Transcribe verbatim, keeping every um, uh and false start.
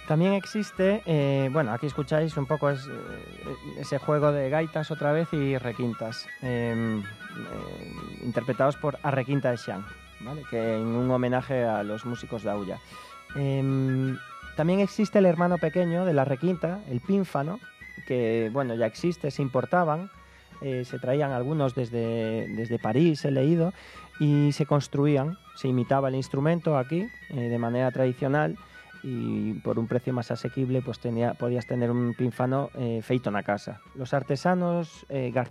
También existe, eh, bueno, aquí escucháis un poco es, eh, ese juego de gaitas otra vez y requintas, eh, eh, interpretados por A Requinta de Xián, ¿vale? Que en un homenaje a los músicos de Aulla. Eh, también existe el hermano pequeño de la requinta, el pínfano, que bueno, ya existe, se importaban, eh, se traían algunos desde, desde París, he leído, y se construían, se imitaba el instrumento aquí eh, de manera tradicional, y por un precio más asequible pues tenía, podías tener un pínfano eh, feito na casa. Los artesanos eh, García